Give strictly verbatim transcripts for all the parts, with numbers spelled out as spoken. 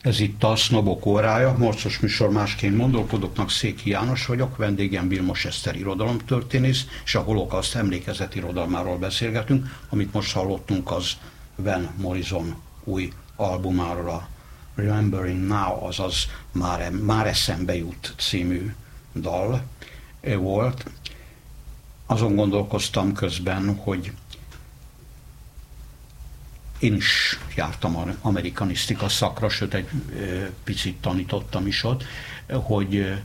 Ez itt a Sznobok órája, Morcos műsor másként gondolkodóknak, Széki János vagyok, vendégem Vilmos Eszter irodalomtörténész, és a holokauszt emlékezeti irodalmáról beszélgetünk. Amit most hallottunk, az Van Morrison új albumáról, a Remembering Now, azaz Már, Már eszembe jut című dal volt. Azon gondolkoztam közben, hogy én is jártam amerikanisztika szakra, sőt egy picit tanítottam is ott, hogy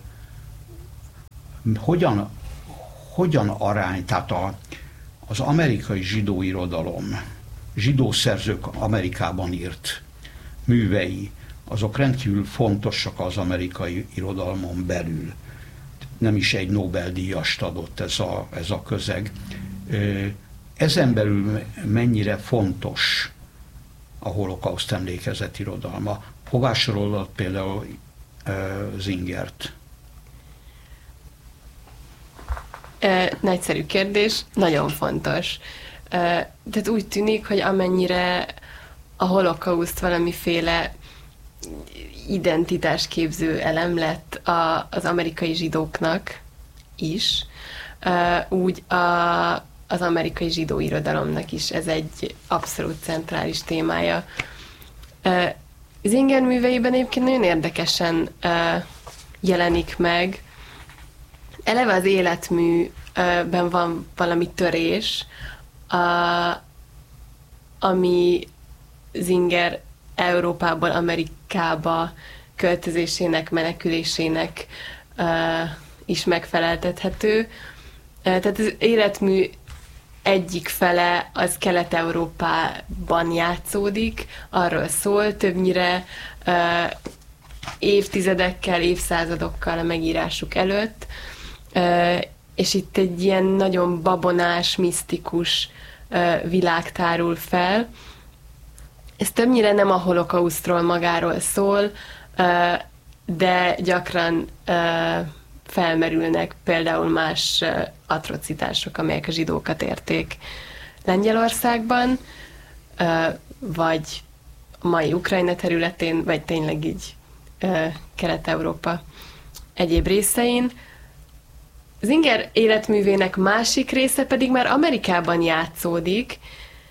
hogyan, hogyan arány, tehát a, az amerikai zsidó irodalom, zsidó szerzők Amerikában írt művei, azok rendkívül fontosak az amerikai irodalmon belül. Nem is egy Nobel-díjast adott ez a, ez a közeg. Ezen belül mennyire fontos a holokauszt emlékezeti irodalma? Hová sorolod például uh, Zingert? E, nagyszerű kérdés, nagyon fontos. E, tehát úgy tűnik, hogy amennyire a holokauszt valamiféle identitásképző elem lett a, az amerikai zsidóknak is, e, úgy a az amerikai zsidó irodalomnak is ez egy abszolút centrális témája. Zinger műveiben egyébként nagyon érdekesen jelenik meg. Eleve az életműben van valami törés, ami Zinger Európából Amerikába költözésének, menekülésének is megfeleltethető. Tehát az életmű egyik fele az Kelet-Európában játszódik, arról szól, többnyire uh, évtizedekkel, évszázadokkal a megírásuk előtt, uh, és itt egy ilyen nagyon babonás, misztikus uh, világ tárul fel. Ez többnyire nem a holokausztról magáról szól, uh, de gyakran uh, felmerülnek például más uh, atrocitások, amelyek a zsidókat érték Lengyelországban, uh, vagy a mai Ukrajna területén, vagy tényleg így uh, Kelet-Európa egyéb részein. Zinger életművének másik része pedig már Amerikában játszódik,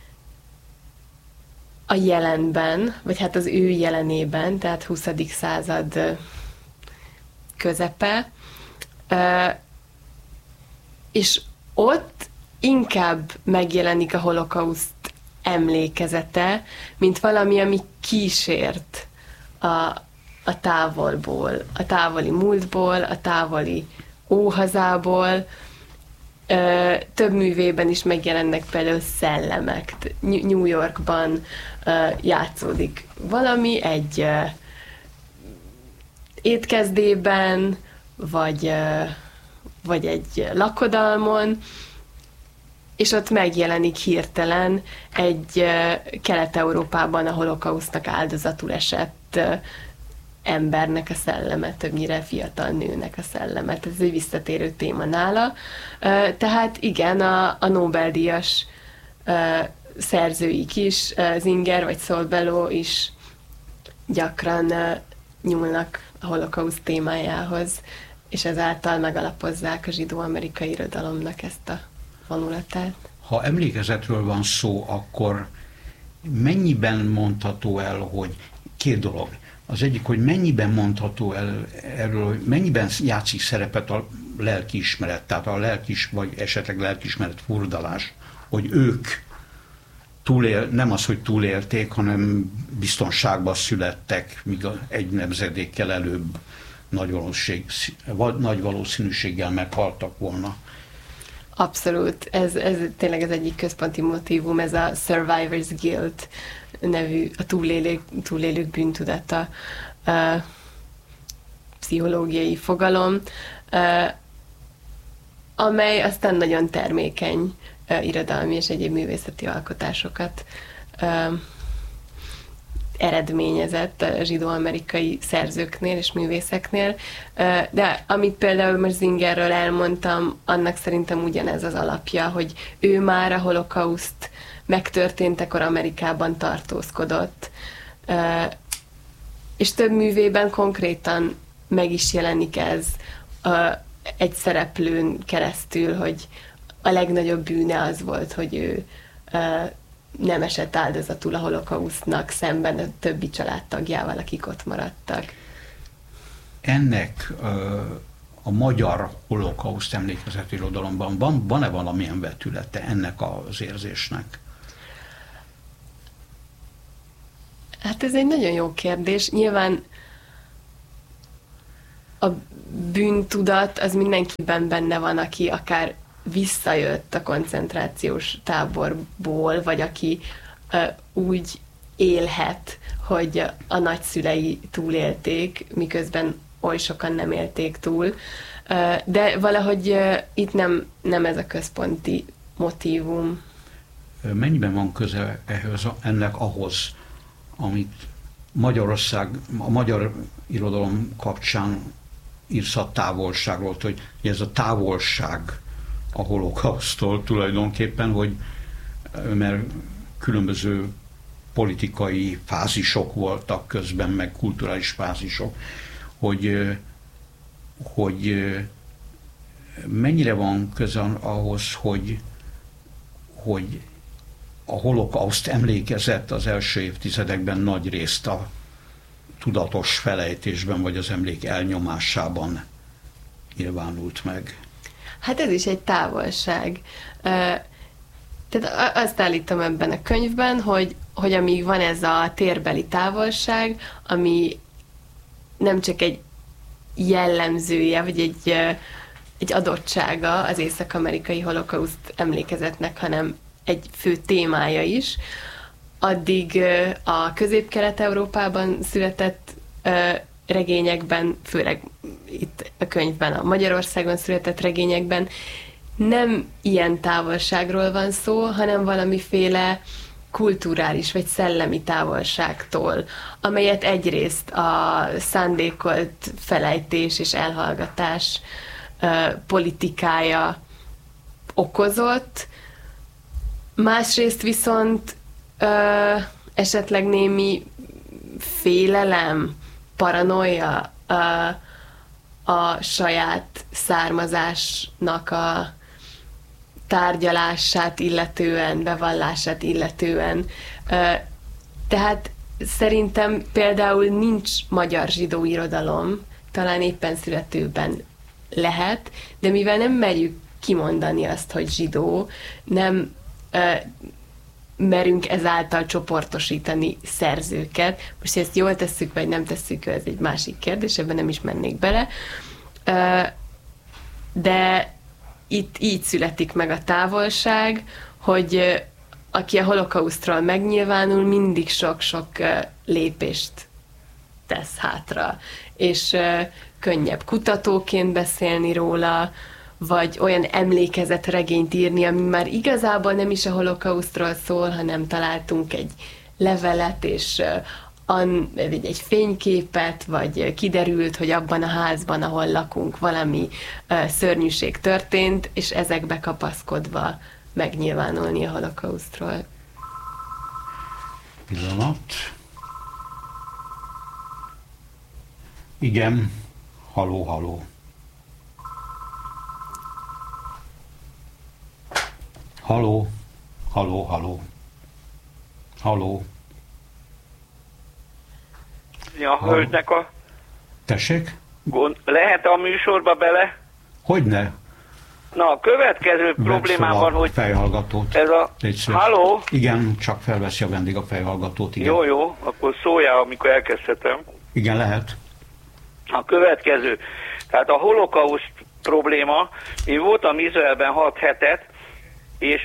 a jelenben, vagy hát az ő jelenében, tehát huszadik század közepe, Uh, és ott inkább megjelenik a holokauszt emlékezete, mint valami, ami kísért a, a távolból, a távoli múltból, a távoli óhazából. Uh, több művében is megjelennek például szellemek. New Yorkban uh, játszódik valami, egy uh, étkezdében, vagy, vagy egy lakodalmon, és ott megjelenik hirtelen egy Kelet-Európában a holokausztnak áldozatul esett embernek a szelleme, többnyire fiatal nőnek a szellemet. Ez egy visszatérő téma nála. Tehát igen, a, a Nobel-díjas szerzőik is, Zinger vagy Saul Bellow is gyakran nyúlnak a holokauszt témájához, és ezáltal megalapozzák a zsidó-amerikai irodalomnak ezt a vonulatát. Ha emlékezetről van szó, akkor mennyiben mondható el, hogy két dolog. Az egyik, hogy mennyiben mondható el erről, hogy mennyiben játszik szerepet a lelkiismeret, tehát a lelkis, vagy esetleg lelkiismeret furdalás, hogy ők túlél, nem az, hogy túlélték, hanem biztonságban születtek, míg egy nemzedékkel előbb nagy, valószínűség, nagy valószínűséggel meghaltak volna. Abszolút. Ez, ez tényleg az egyik központi motívum, ez a Survivor's Guilt nevű, a túlélők, túlélők bűntudata, uh, pszichológiai fogalom, uh, amely aztán nagyon termékeny uh, irodalmi és egyéb művészeti alkotásokat uh, eredményezett a zsidó-amerikai szerzőknél és művészeknél, de amit például most Zingerről elmondtam, annak szerintem ugyanez az alapja, hogy ő már a holokauszt megtörténtekor Amerikában tartózkodott, és több művében konkrétan meg is jelenik ez uh, egy szereplőn keresztül, hogy a legnagyobb bűne az volt, hogy ő uh, nem esett áldozatul a holokausztnak szemben a többi családtagjával, akik ott maradtak. Ennek uh, a magyar holokauszt emlékezeti irodalomban van, van-e valamilyen vetülete ennek az érzésnek? Hát ez egy nagyon jó kérdés. Nyilván a bűntudat az mindenkiben benne van, aki akár visszajött a koncentrációs táborból, vagy aki uh, úgy élhet, hogy a nagyszülei túlélték, miközben oly sokan nem élték túl. Uh, de valahogy uh, itt nem, nem ez a központi motívum. Mennyiben van köze ehhez, ennek ahhoz, amit Magyarország, a magyar irodalom kapcsán írsz a távolságról, hogy ez a távolság a holokausztól tulajdonképpen, hogy mert különböző politikai fázisok voltak közben, meg kulturális fázisok, hogy, hogy mennyire van köze ahhoz, hogy, hogy a holokauszt emlékezet az első évtizedekben nagy részt a tudatos felejtésben, vagy az emlék elnyomásában nyilvánult meg. Hát ez is egy távolság. Tehát azt állítom ebben a könyvben, hogy, hogy amíg van ez a térbeli távolság, ami nem csak egy jellemzője, vagy egy, egy adottsága az észak-amerikai holokauszt emlékezetnek, hanem egy fő témája is, addig a közép-kelet-európában született regényekben, főleg itt a könyvben, a Magyarországon született regényekben nem ilyen távolságról van szó, hanem valamiféle kulturális vagy szellemi távolságtól, amelyet egyrészt a szándékolt felejtés és elhallgatás politikája okozott, másrészt viszont ö, esetleg némi félelem, paranoia ö, a saját származásnak a tárgyalását illetően, bevallását illetően. Ö, tehát szerintem például nincs magyar zsidó irodalom, talán éppen születőben lehet, de mivel nem merjük kimondani azt, hogy zsidó, nem merünk ezáltal csoportosítani szerzőket. Most, hogy ezt jól tesszük, vagy nem tesszük, ez egy másik kérdés, ebben nem is mennék bele. De itt így születik meg a távolság, hogy aki a holokausztról megnyilvánul, mindig sok-sok lépést tesz hátra. És könnyebb kutatóként beszélni róla, vagy olyan emlékezetregényt írni, ami már igazából nem is a holokausztról szól, hanem találtunk egy levelet, és an, egy fényképet, vagy kiderült, hogy abban a házban, ahol lakunk, valami uh, szörnyűség történt, és ezekbe kapaszkodva megnyilvánulni a holokausztról. Pillanat. Igen, haló, haló. Haló, haló, haló. Haló. A hölgynek a... Tessék? Gond... Lehet a műsorba bele? Hogyne? Na, a következő problémám van, hogy... fejhallgatót. Ez a... Halló? Igen, csak felveszi a vendég a fejhallgatót, igen. Jó, jó, akkor szóljál, amikor elkezdhetem. Igen, lehet. A következő. Tehát a holokauszt probléma, én voltam Izraelben hat hetet, és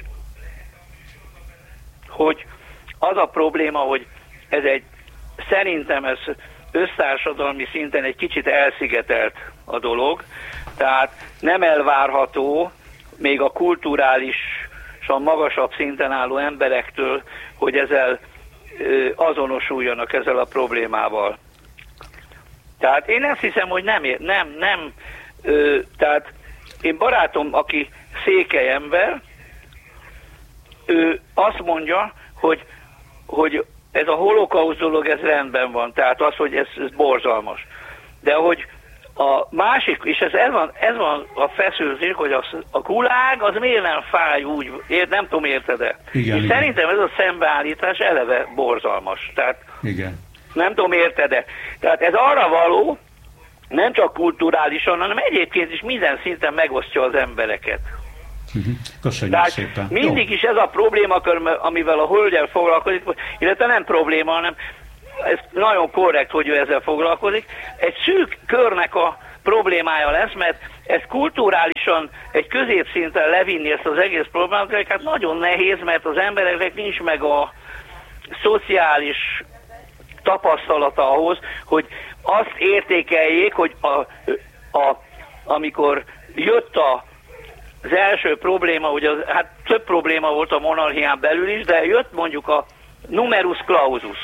hogy az a probléma, hogy ez egy, szerintem ez össztársadalmi szinten egy kicsit elszigetelt a dolog, tehát nem elvárható még a kulturálisan magasabb szinten álló emberektől, hogy ezzel ö, azonosuljanak ezzel a problémával. Tehát én azt hiszem, hogy nem, nem, nem, ö, tehát én barátom, aki székely ember, ő azt mondja, hogy, hogy ez a holokausz dolog, ez rendben van, tehát az, hogy ez, ez borzalmas. De hogy a másik, és ez, ez, van, ez van a feszültség, hogy a, a gulág az miért nem fáj úgy, ér, nem tudom, érted-e? Igen, és igen. Szerintem ez a szembeállítás eleve borzalmas. Tehát Igen. nem tudom, érted-e? Tehát ez arra való, nem csak kulturálisan, hanem egyébként is minden szinten megosztja az embereket. Köszönjük Tehát szépen. mindig Jó. is ez a probléma, amivel a hölgyel foglalkozik, illetve nem probléma, hanem ez nagyon korrekt, hogy ő ezzel foglalkozik. Egy szűk körnek a problémája lesz, mert ez kulturálisan egy középszinten levinni ezt az egész problémát, hát nagyon nehéz, mert az embereknek nincs meg a szociális tapasztalata ahhoz, hogy azt értékeljék, hogy a, a, amikor jött a az első probléma, ugye az, hát több probléma volt a monarchián belül is, de jött mondjuk a numerus clausus.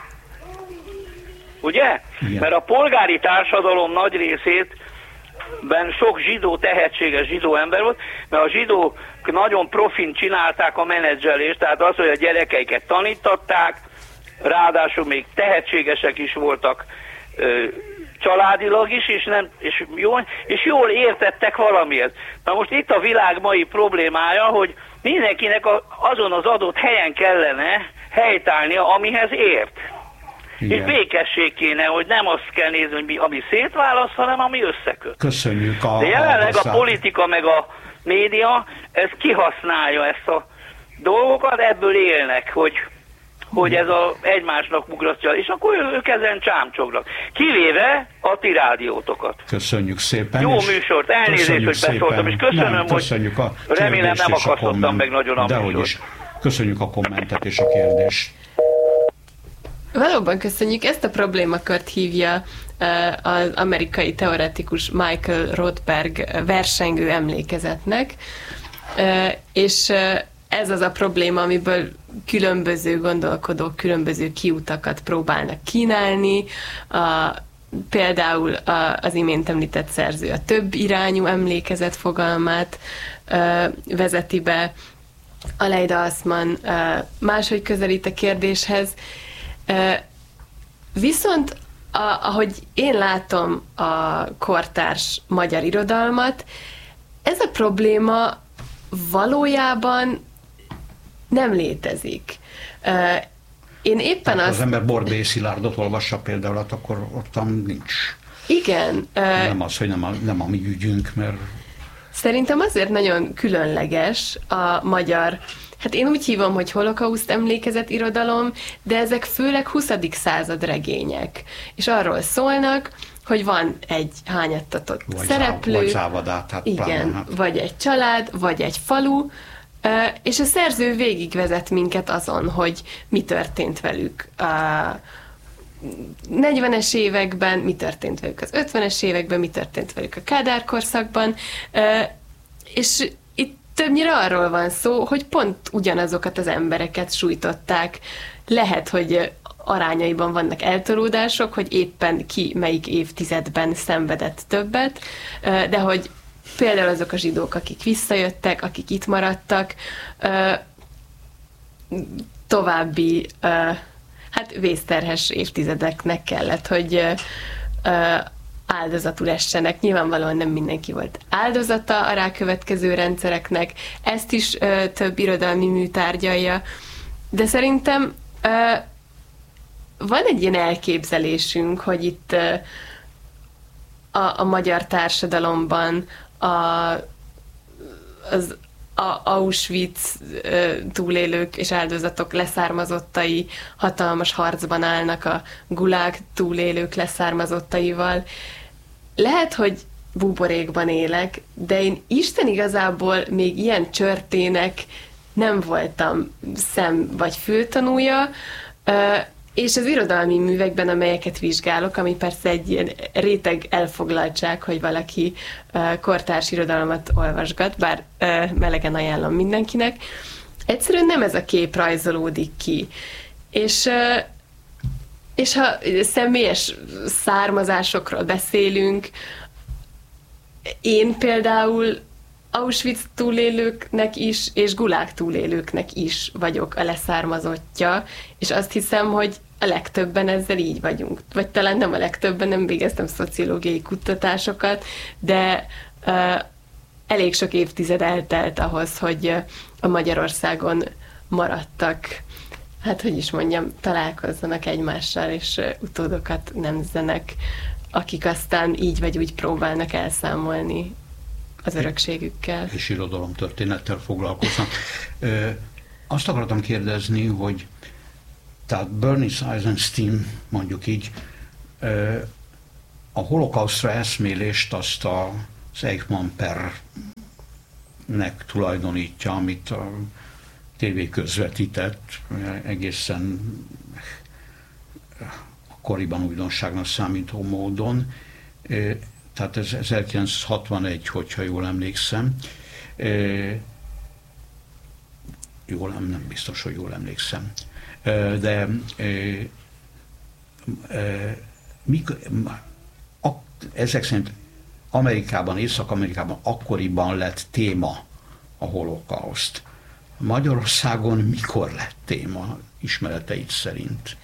Ugye? Igen. Mert a polgári társadalom nagy részétben sok zsidó, tehetséges zsidó ember volt, mert a zsidók nagyon profin csinálták a menedzselést, tehát az, hogy a gyerekeiket tanítatták, ráadásul még tehetségesek is voltak, családilag is, és, nem, és, jól, és jól értettek valamiért. Na most itt a világ mai problémája, hogy mindenkinek a, azon az adott helyen kellene helytállnia, amihez ért. Igen. És békesség kéne, hogy nem azt kell nézni, hogy mi, ami szétválaszt, hanem ami összeköt. Köszönjük a De jelenleg a, a politika meg a média, ez kihasználja ezt a dolgokat, ebből élnek, hogy hogy ez a egymásnak mugratja, és akkor ők ezen csámcsognak. Kivéve a ti rádiótokat. Köszönjük szépen. Jó műsort, elnézést, hogy beszóltam, és köszönöm, nem, köszönjük a hogy remélem nem akasztottam meg nagyon a műsort. Is. Köszönjük a kommentet és a kérdést. Valóban köszönjük, ezt a problémakört hívja az amerikai teoretikus Michael Rothberg versengő emlékezetnek, és ez az a probléma, amiből különböző gondolkodók különböző kiutakat próbálnak kínálni. A, például a, az imént említett szerző a több irányú emlékezet fogalmát ö, vezeti be. Aleida Assmann ö, máshogy közelít a kérdéshez. Ö, viszont a, ahogy én látom a kortárs magyar irodalmat, ez a probléma valójában nem létezik. Én éppen hát azt... az ember Borbély Szilárdot olvassa például, akkor ottan nincs. Igen. Nem az, hogy nem a, nem a mi ügyünk, mert... Szerintem azért nagyon különleges a magyar, hát én úgy hívom, hogy holokauszt emlékezet irodalom, de ezek főleg huszadik század regények. És arról szólnak, hogy van egy hányattatott vagy szereplő, zá, vagy závadát, hát igen, pláne, hát. vagy egy család, vagy egy falu, és a szerző végigvezet minket azon, hogy mi történt velük a negyvenes években, mi történt velük az ötvenes években, mi történt velük a Kádár korszakban, és itt többnyire arról van szó, hogy pont ugyanazokat az embereket sújtották. Lehet, hogy arányaiban vannak eltolódások, hogy éppen ki melyik évtizedben szenvedett többet, de hogy például azok a zsidók, akik visszajöttek, akik itt maradtak, további hát vészterhes évtizedeknek kellett, hogy áldozatul essenek. Nyilvánvalóan nem mindenki volt áldozata a rákövetkező rendszereknek, ezt is több irodalmi mű tárgyalja, de szerintem van egy ilyen elképzelésünk, hogy itt a, a magyar társadalomban a, az a Auschwitz túlélők és áldozatok leszármazottai hatalmas harcban állnak a Gulag túlélők leszármazottaival. Lehet, hogy buborékban élek, de én Isten igazából még ilyen csörtének nem voltam szem- vagy fültanúja, és az irodalmi művekben, amelyeket vizsgálok, ami persze egy ilyen réteg elfoglaltság, hogy valaki uh, kortárs irodalmat olvasgat, bár uh, melegen ajánlom mindenkinek, egyszerűen nem ez a kép rajzolódik ki. És, uh, és ha személyes származásokról beszélünk, én például Auschwitz túlélőknek is, és Gulág túlélőknek is vagyok a leszármazottja, és azt hiszem, hogy a legtöbben ezzel így vagyunk. Vagy talán nem a legtöbben, nem végeztem szociológiai kutatásokat, de uh, elég sok évtized eltelt ahhoz, hogy uh, a Magyarországon maradtak, hát hogy is mondjam, találkozzanak egymással, és uh, utódokat nemzzenek, akik aztán így vagy úgy próbálnak elszámolni az örökségükkel. És irodalomtörténettel foglalkoznak. Ö, azt akartam kérdezni, hogy tehát Bernice Eisenstein, mondjuk így, ö, a holokausztra eszmélést azt az Eichmann-pernek tulajdonítja, amit a tévé közvetített, egészen akkoriban újdonságnak számító módon. Tehát ez ezerkilencszázhatvanegy, hogyha jól emlékszem. Jól, nem biztos, hogy jól emlékszem. De mikor, ezek szerint Amerikában, Észak-Amerikában akkoriban lett téma a holokauszt. Magyarországon mikor lett téma ismereteid szerint?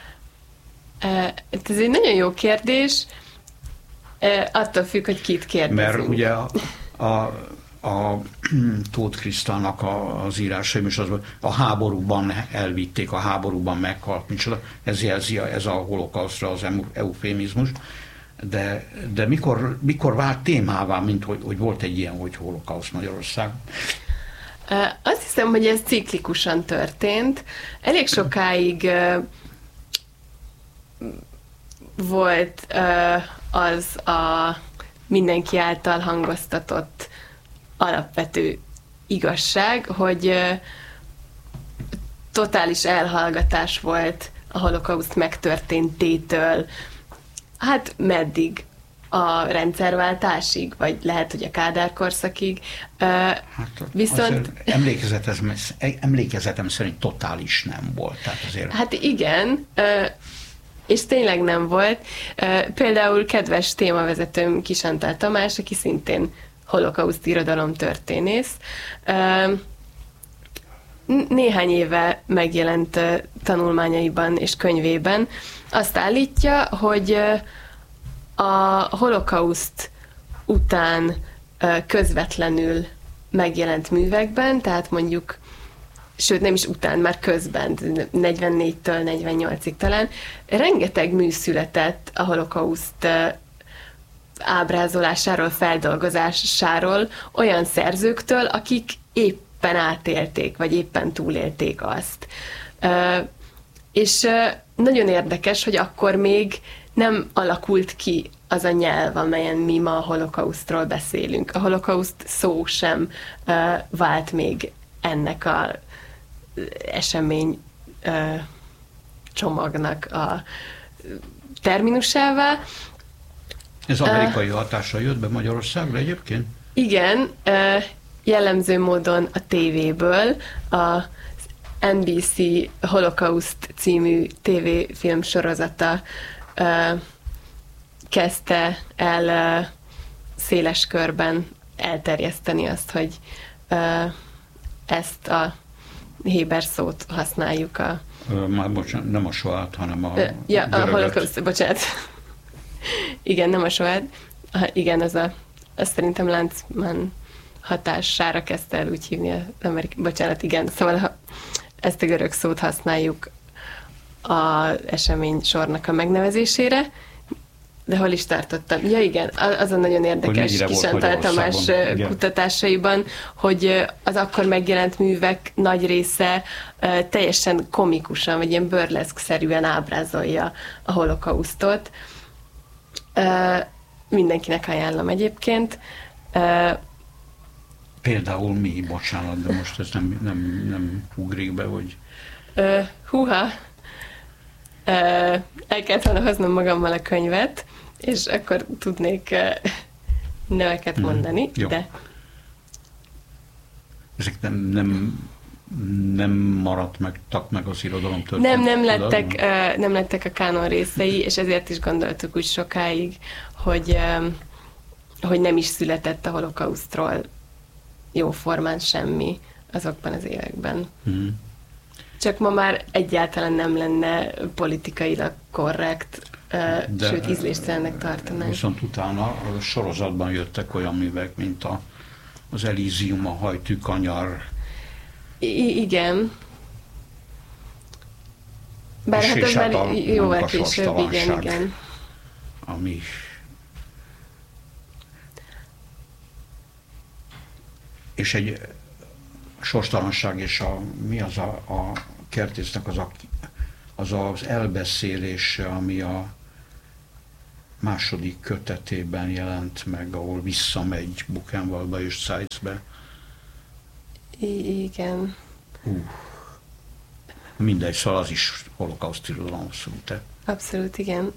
Ez egy nagyon jó kérdés. Attól függ, hogy kit kérdezünk. Mert ugye a, a, a Tóth Krisztának az írásai, és az, a háborúban elvitték, a háborúban meghalt, micsoda, ez jelzi, ez a holokausztra az eufémizmus. De, de mikor, mikor vált témává, mint hogy, hogy volt egy ilyen, hogy holokausz Magyarország? Azt hiszem, hogy ez ciklikusan történt. Elég sokáig volt az a mindenki által hangoztatott alapvető igazság, hogy totális elhallgatás volt a holokauszt megtörténtétől, hát meddig? A rendszerváltásig, vagy lehet, hogy a Kádár korszakig. Hát, Viszont... Emlékezetem, emlékezetem szerint totális nem volt. Tehát azért... Hát igen, és tényleg nem volt. Például kedves témavezetőm Kis Antal Tamás, aki szintén holokauszt irodalomtörténész, néhány éve megjelent tanulmányaiban és könyvében azt állítja, hogy a holokauszt után közvetlenül megjelent művekben, tehát mondjuk, sőt nem is után, már közben, negyvennégytől negyvennyolcig talán, rengeteg mű született a holokauszt ábrázolásáról, feldolgozásáról olyan szerzőktől, akik éppen átélték, vagy éppen túlélték azt. És nagyon érdekes, hogy akkor még nem alakult ki az a nyelv, amelyen mi ma a holokausztról beszélünk. A holokauszt szó sem uh, vált még ennek a esemény uh, csomagnak a terminusává. Ez amerikai uh, hatásra jött be Magyarországra egyébként? Igen, uh, jellemző módon a tévéből, a en bé cé Holocaust című tévéfilm sorozata uh, kezdte el uh, széles körben elterjeszteni azt, hogy uh, ezt a héber szót használjuk a... Uh, már bocsánat, nem a soát, hanem a uh, Ja, görögöt. a holokauszt, bocsánat. Igen, nem a soát. Igen, az a, azt szerintem Lanzmann hatására kezdte el úgy hívni az amerikai... Bocsánat, igen, szóval ha ezt a görög szót használjuk az esemény sornak a megnevezésére, de hol is tartottam? Ja igen, az a nagyon érdekes Kis Antal Tamás kutatásaiban, hogy az akkor megjelent művek nagy része uh, teljesen komikusan, vagy ilyen burleszk-szerűen ábrázolja a holokausztot. Uh, mindenkinek ajánlom egyébként. Uh, Például mi, bocsánat, de most ez nem, nem, nem ugrik be, hogy... Uh, húha! Uh, el kellett volna hoznom magammal a könyvet, és akkor tudnék uh, neveket mondani, mm, de... Ezek nem, nem, nem maradt meg, tak meg az irodalom történet. Nem, nem lettek, uh, nem lettek a kánon részei, és ezért is gondoltuk úgy sokáig, hogy, um, hogy nem is született a holokausztról jóformán semmi azokban az években. Mm. Csak ma már egyáltalán nem lenne politikailag korrekt, de, sőt ízléstelennek tartanánk. Viszont utána a sorozatban jöttek olyan művek, mint a, az Elysium, a Hajtűkanyar. I- igen. Bár hát ez már jóval később, igen, igen. Ami és egy sorstalanság, és a, mi az a, a kertésznek az, a, az az elbeszélése, ami a második kötetében jelent meg, ahol visszamegy Buchenwaldba és Zeissbe. I- igen. Uh. Mindegy, szóval az is holokauszt irodalom abszolút. Abszolút, igen.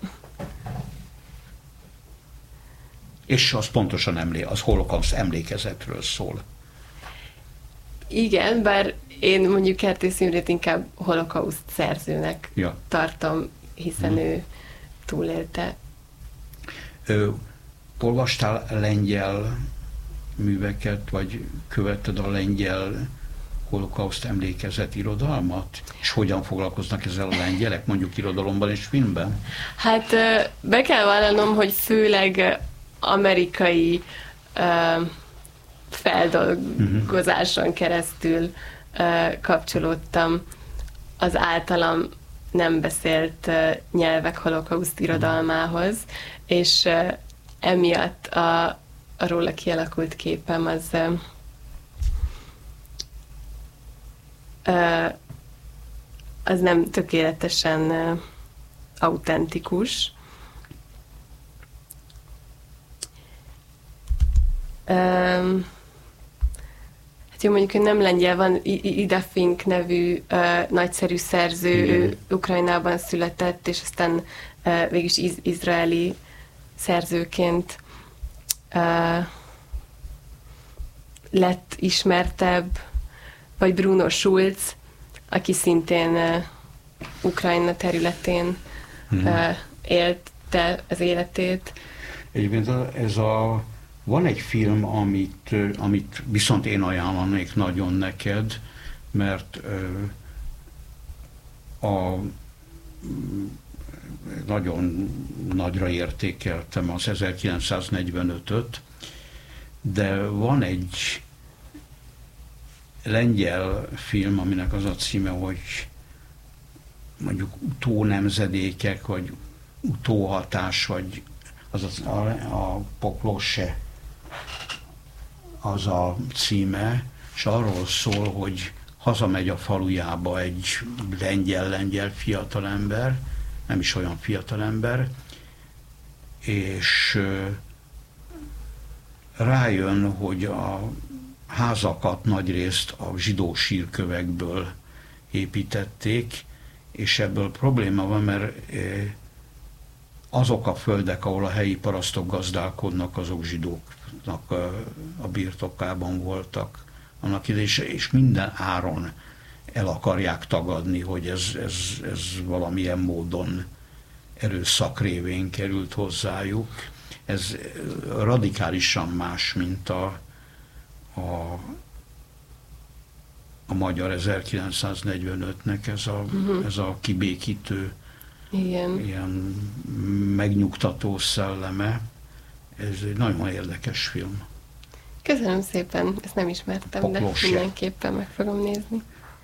És az pontosan emlé, az holokauszt emlékezetről szól. Igen, bár én mondjuk Kertész Imrét inkább holokauszt szerzőnek ja. tartom, hiszen hmm. ő túlélte. Ö, olvastál lengyel műveket, vagy követted a lengyel holokauszt emlékezet irodalmat? És hogyan foglalkoznak ezzel a lengyelek, mondjuk irodalomban és filmben? Hát be kell vallanom, hogy főleg amerikai uh, feldolgozáson uh-huh. keresztül uh, kapcsolódtam az általam nem beszélt uh, nyelvek holokauszt irodalmához, és uh, emiatt a, a róla kialakult képem az uh, uh, az nem tökéletesen uh, autentikus. Um, hát jó, mondjuk, hogy nem lengyel, van Ida Fink nevű uh, nagyszerű szerző, igen. Ő Ukrajnában született, és aztán uh, végülis iz- izraeli szerzőként uh, lett ismertebb, vagy Bruno Schulz, aki szintén uh, Ukrajna területén hmm. uh, élte az életét. Egyébként ez a van egy film, amit, amit viszont én ajánlanék nagyon neked, mert a, nagyon nagyra értékeltem az ezerkilencszáznegyvenötöt, de van egy lengyel film, aminek az a címe, hogy mondjuk utónemzedékek, vagy utóhatás, vagy az a, a Poklose az a címe, és arról szól, hogy hazamegy a falujába egy lengyel-lengyel fiatalember, nem is olyan fiatalember, és rájön, hogy a házakat nagyrészt a zsidó sírkövekből építették, és ebből probléma van, mert azok a földek, ahol a helyi parasztok gazdálkodnak, azok zsidóknak a birtokában voltak annak idején, és minden áron el akarják tagadni, hogy ez, ez, ez valamilyen módon erőszak révén került hozzájuk. Ez radikálisan más, mint a, a, a magyar ezerkilencszáznegyvenötnek ez a, uh-huh. ez a kibékítő, igen. ilyen megnyugtató szelleme. Ez egy nagyon érdekes film. Köszönöm szépen, ezt nem ismertem, Poklose. De mindenképpen meg fogom nézni.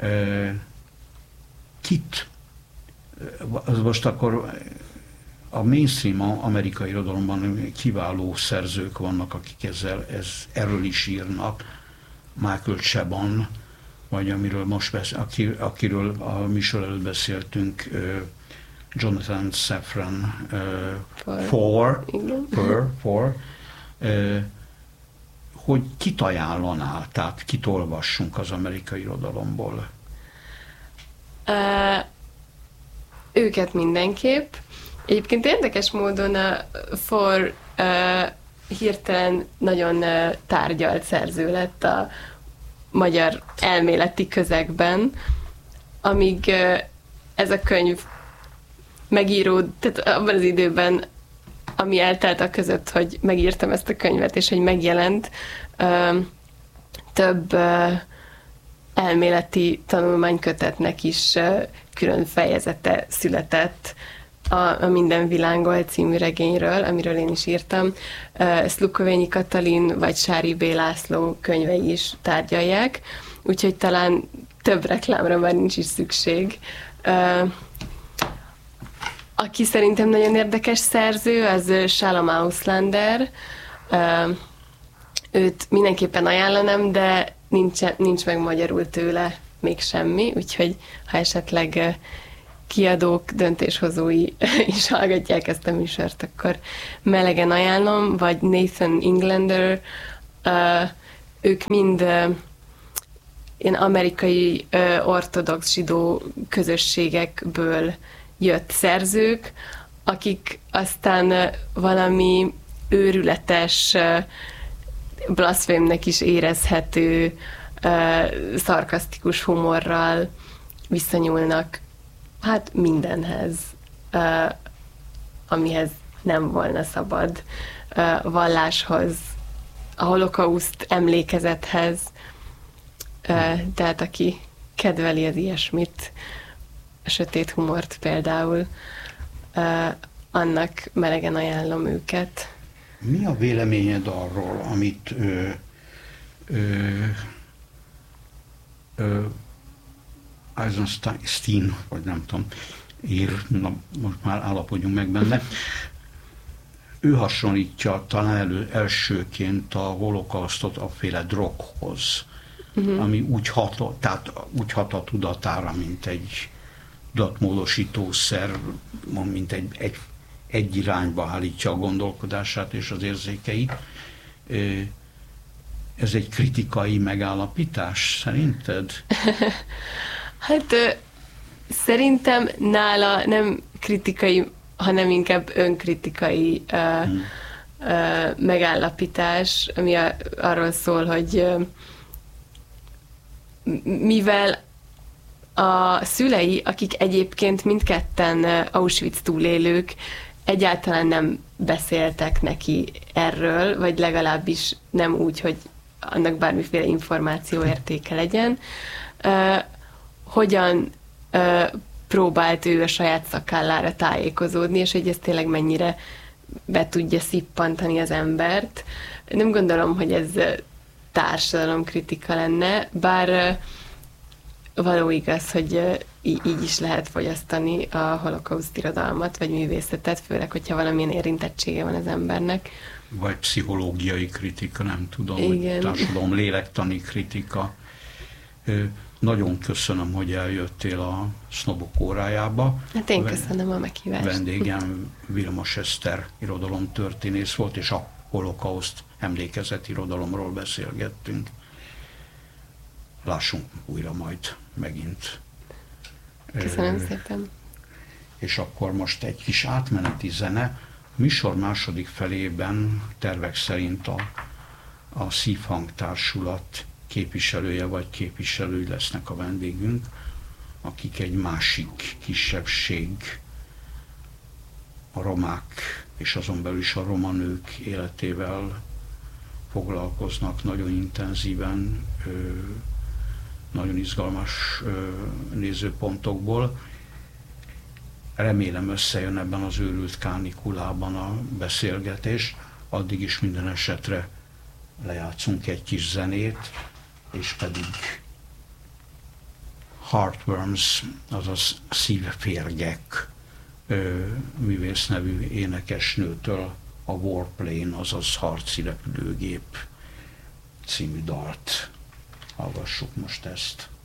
Kit? Az most akkor a mainstream amerikai irodalomban kiváló szerzők vannak, akik ezzel, ez, erről is írnak. Michael Chabon, vagy amiről most besz, akir, akiről a műsor előtt beszéltünk, Jonathan Safran uh, for, for, for uh, hogy kit ajánlanál, tehát kit olvassunk az amerikai irodalomból? Uh, őket mindenképp. Egyébként érdekes módon a For uh, hirtelen nagyon uh, tárgyalt szerző lett a magyar elméleti közegben, amíg uh, ez a könyv megíró, tehát abban az időben, ami eltelt a között, hogy megírtam ezt a könyvet, és hogy megjelent, több elméleti tanulmánykötetnek is külön fejezete született a, a Minden világol című regényről, amiről én is írtam. Szlukovényi Katalin vagy Sári B. László könyvei is tárgyalják, úgyhogy talán több reklámra már nincs is szükség. Aki szerintem nagyon érdekes szerző, az Shalom Auslander. Őt mindenképpen ajánlanám, de nincs, nincs meg magyarul tőle még semmi, úgyhogy ha esetleg kiadók, döntéshozói is hallgatják ezt a műsort, akkor melegen ajánlom, vagy Nathan Englander, ők mind ilyen amerikai ortodox zsidó közösségekből jött szerzők, akik aztán valami őrületes, blaszfémnek is érezhető, szarkasztikus humorral viszonyulnak hát mindenhez, amihez nem volna szabad, valláshoz, a holokauszt emlékezethez, tehát aki kedveli az ilyesmit, a sötét humort például, annak melegen ajánlom őket. Mi a véleményed arról, amit ö, ö, ö, Eisenstein, vagy nem tudom, ír, na, most már állapodjunk meg benne, ő hasonlítja talán elő, elsőként a holokausztot a féle droghoz, uh-huh. ami úgy hat, tehát úgy hat a tudatára, mint egy tudatmódosítószer, mint egy, egy, egy irányba állítja a gondolkodását és az érzékeit. Ez egy kritikai megállapítás, szerinted? Hát szerintem nála nem kritikai, hanem inkább önkritikai uh, hmm. uh, megállapítás, ami a, arról szól, hogy uh, mivel a szülei, akik egyébként mindketten Auschwitz túlélők, egyáltalán nem beszéltek neki erről, vagy legalábbis nem úgy, hogy annak bármiféle információ értéke legyen. Uh, hogyan uh, próbált ő a saját szakállára tájékozódni, és hogy ez tényleg mennyire be tudja szippantani az embert. Nem gondolom, hogy ez társadalomkritika lenne, bár való igaz, hogy így is lehet fogyasztani a holokauszt irodalmat, vagy művészetet, főleg, hogyha valamilyen érintettsége van az embernek. Vagy pszichológiai kritika, nem tudom, igen. Vagy társadalom lélektani kritika. Nagyon köszönöm, hogy eljöttél a Sznobok órájába. Hát én köszönöm a meghívást. Vendégem Vilmos Eszter irodalomtörténész volt, és a holokauszt emlékezeti irodalomról beszélgettünk. Lássunk újra majd megint. Köszönöm uh, szépen. És akkor most egy kis átmeneti zene. A műsor második felében tervek szerint a, a Szívhang Társulat képviselője vagy képviselői lesznek a vendégünk, akik egy másik kisebbség, a romák és azon belül is a roma nők életével foglalkoznak nagyon intenzíven, nagyon izgalmas nézőpontokból. Remélem összejön ebben az őrült kánikulában a beszélgetés, addig is minden esetre lejátszunk egy kis zenét, és pedig Heartworms, azaz szívférgek művész nevű énekesnőtől a Warplane, azaz harci repülőgép című dalt. Hallgassuk most ezt.